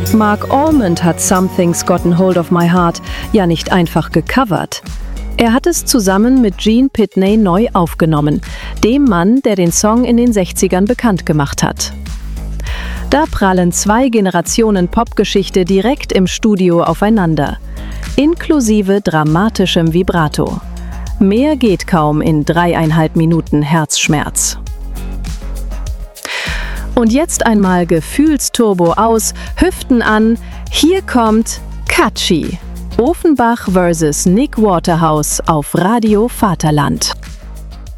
Mark Almond hat Something's Gotten Hold of My Heart ja nicht einfach gecovert. Er hat es zusammen mit Gene Pitney neu aufgenommen, dem Mann, der den Song in den 60ern bekannt gemacht hat. Da prallen zwei Generationen Popgeschichte direkt im Studio aufeinander, inklusive dramatischem Vibrato. Mehr geht kaum in 3,5 Minuten Herzschmerz. Und jetzt einmal Gefühlsturbo aus, Hüften an, hier kommt Katschi. Ofenbach vs. Nick Waterhouse auf Radio Vaterland.